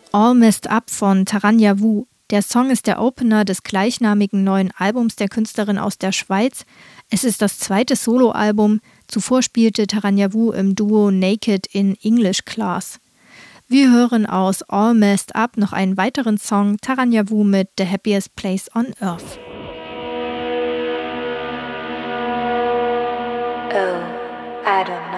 All Messed Up von Taranja Wu. Der Song ist der Opener des gleichnamigen neuen Albums der Künstlerin aus der Schweiz. Es ist das zweite Soloalbum. Zuvor spielte Taranja Wu im Duo Naked in English Class. Wir hören aus All Messed Up noch einen weiteren Song, Taranja Wu mit The Happiest Place on Earth. Oh, I don't know.